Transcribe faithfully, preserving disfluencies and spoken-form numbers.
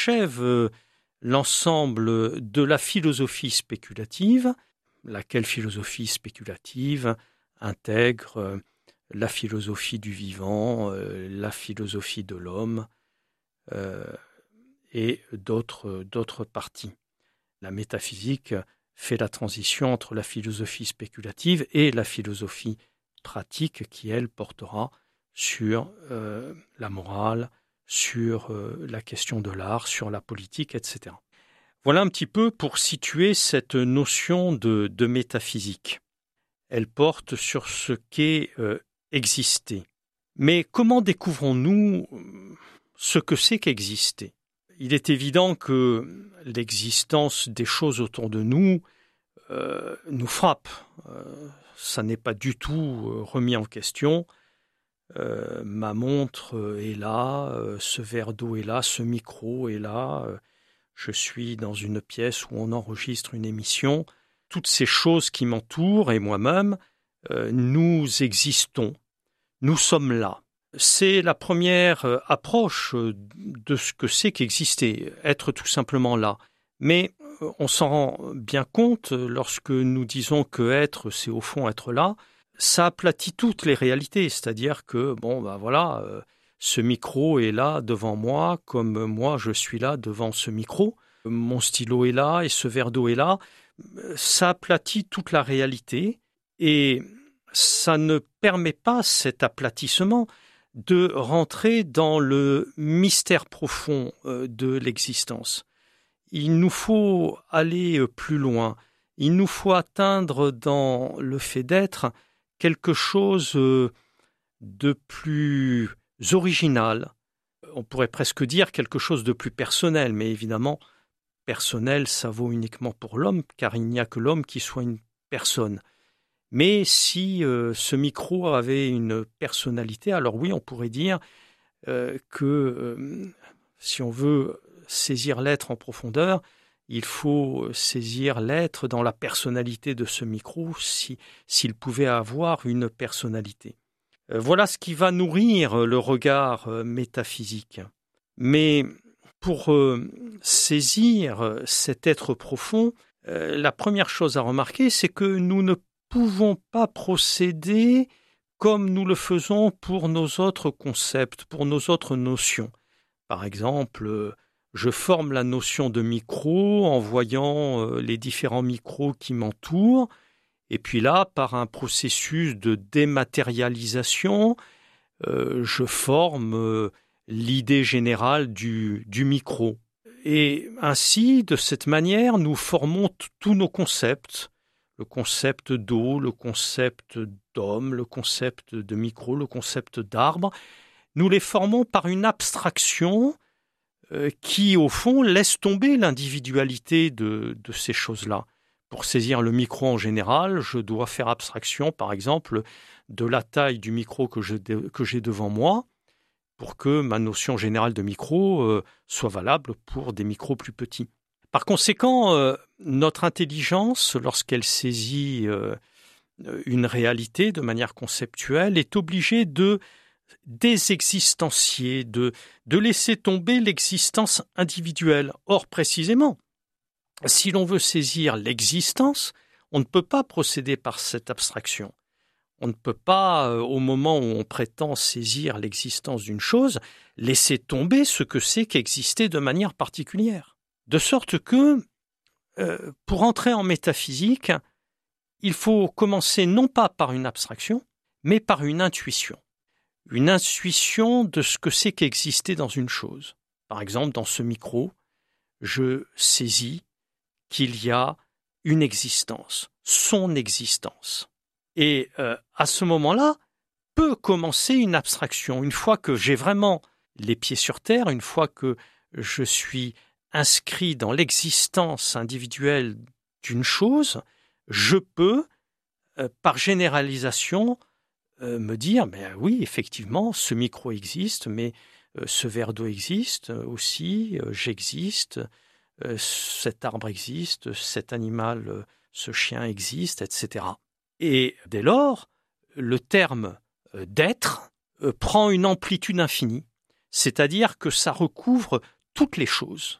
achève l'ensemble de la philosophie spéculative, laquelle philosophie spéculative intègre la philosophie du vivant, la philosophie de l'homme euh, et d'autres, d'autres parties. La métaphysique fait la transition entre la philosophie spéculative et la philosophie pratique qui, elle, portera sur euh, la morale, sur euh, la question de l'art, sur la politique, et cetera. Voilà un petit peu pour situer cette notion de, de métaphysique. Elle porte sur ce qu'est euh, exister. Mais comment découvrons-nous ce que c'est qu'exister ? Il est évident que l'existence des choses autour de nous euh, nous frappe. Euh, ça n'est pas du tout remis en question. Euh, ma montre est là, euh, ce verre d'eau est là, ce micro est là, euh, je suis dans une pièce où on enregistre une émission. Toutes ces choses qui m'entourent et moi-même, euh, nous existons, nous sommes là. C'est la première euh, approche de ce que c'est qu'exister, être tout simplement là. Mais euh, on s'en rend bien compte lorsque nous disons que être, c'est au fond être là. Ça aplatit toutes les réalités, c'est-à-dire que, bon, ben voilà, euh, ce micro est là devant moi, comme moi je suis là devant ce micro, mon stylo est là et ce verre d'eau est là. Ça aplatit toute la réalité et ça ne permet pas cet aplatissement de rentrer dans le mystère profond euh, de l'existence. Il nous faut aller plus loin, il nous faut atteindre dans le fait d'être quelque chose de plus original, on pourrait presque dire quelque chose de plus personnel, mais évidemment, personnel, ça vaut uniquement pour l'homme, car il n'y a que l'homme qui soit une personne. Mais si euh, ce micro avait une personnalité, alors oui, on pourrait dire euh, que euh, si on veut saisir l'être en profondeur, il faut saisir l'être dans la personnalité de ce micro, si, s'il pouvait avoir une personnalité. Euh, voilà ce qui va nourrir le regard euh, métaphysique. Mais pour euh, saisir cet être profond, euh, la première chose à remarquer, c'est que nous ne pouvons pas procéder comme nous le faisons pour nos autres concepts, pour nos autres notions. Par exemple, euh, je forme la notion de micro en voyant euh, les différents micros qui m'entourent, et puis là, par un processus de dématérialisation, euh, je forme euh, l'idée générale du, du micro. Et ainsi, de cette manière, nous formons t- tous nos concepts, le concept d'eau, le concept d'homme, le concept de micro, le concept d'arbre. Nous les formons par une abstraction euh, qui, au fond, laisse tomber l'individualité de, de ces choses-là. Pour saisir le micro en général, je dois faire abstraction, par exemple, de la taille du micro que, je, que j'ai devant moi, pour que ma notion générale de micro euh, soit valable pour des micros plus petits. Par conséquent, euh, notre intelligence, lorsqu'elle saisit euh, une réalité de manière conceptuelle, est obligée de désexistencier, de, de laisser tomber l'existence individuelle. Or, précisément, si l'on veut saisir l'existence, on ne peut pas procéder par cette abstraction. On ne peut pas, euh, au moment où on prétend saisir l'existence d'une chose, laisser tomber ce que c'est qu'exister de manière particulière. De sorte que, euh, pour entrer en métaphysique, il faut commencer non pas par une abstraction, mais par une intuition. Une intuition de ce que c'est qu'exister dans une chose. Par exemple, dans ce micro, je saisis qu'il y a une existence, son existence. Et euh, à ce moment-là, peut commencer une abstraction. Une fois que j'ai vraiment les pieds sur terre, une fois que je suis inscrit dans l'existence individuelle d'une chose, je peux, euh, par généralisation, euh, me dire, ben oui, effectivement, ce micro existe, mais euh, ce verre d'eau existe aussi, euh, j'existe, euh, cet arbre existe, cet animal, euh, ce chien existe, et cetera. Et dès lors, le terme euh, d'être euh, prend une amplitude infinie, c'est-à-dire que ça recouvre toutes les choses.